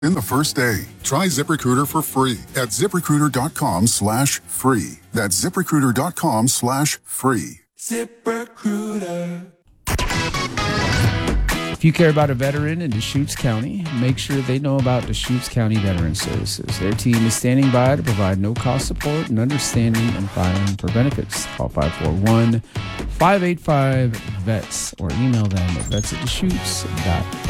In the first day, try ZipRecruiter for free at ZipRecruiter.com/free. That's ZipRecruiter.com/free. ZipRecruiter. If you care about a veteran in Deschutes County, make sure they know about Deschutes County Veteran Services. Their team is standing by to provide no-cost support and understanding and filing for benefits. Call 541-585-VETS or email them at vets@deschutes.org.